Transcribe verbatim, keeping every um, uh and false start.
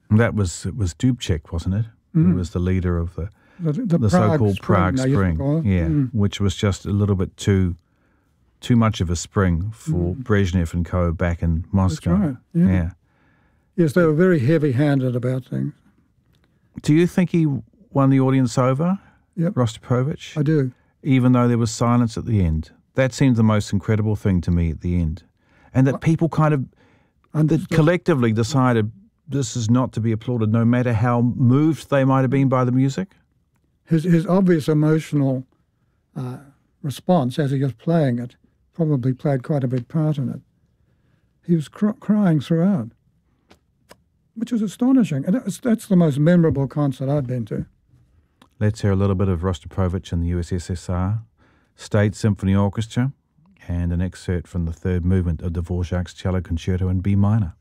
That was it was Dubček, wasn't it? Mm. Who was the leader of the The, the, the Prague so-called Spring, Prague they used to Spring, call it. yeah, Mm. which was just a little bit too too much of a spring for Mm. Brezhnev and co. back in Moscow. That's right. Yeah. yeah. Yes, they were very heavy-handed about things. Do you think he won the audience over, Yep. Rostropovich, I do. even though there was silence at the end? That seemed the most incredible thing to me at the end. And that people kind of that Understood. collectively decided this is not to be applauded, no matter how moved they might have been by the music. His, his obvious emotional uh, response as he was playing it probably played quite a big part in it. He was cr- crying throughout, which was astonishing. And that's, that's the most memorable concert I've been to. Let's hear a little bit of Rostropovich and the U S S R, State Symphony Orchestra, and an excerpt from the third movement of Dvorak's Cello Concerto in B minor.